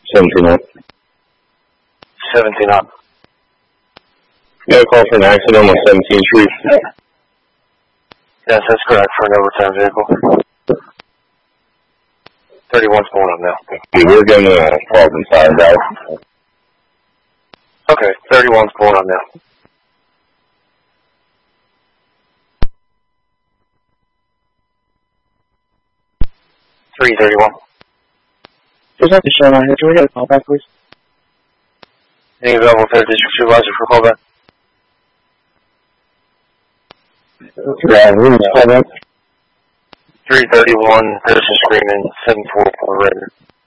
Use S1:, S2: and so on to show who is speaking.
S1: 17 up.
S2: 17 up.
S1: Got a call for an accident on 17th Street.
S2: Yes, that's correct, for an overtime vehicle. 31's pulling up now.
S1: We're getting a call from Fire Valley.
S2: Okay, 31's pulling up now. $331.
S3: Is that the show line here? Can we get a call back, please?
S2: Any available third district supervisor for callback?
S1: Yeah, we're going to call back.
S2: 331, person screaming, 744 Redmond.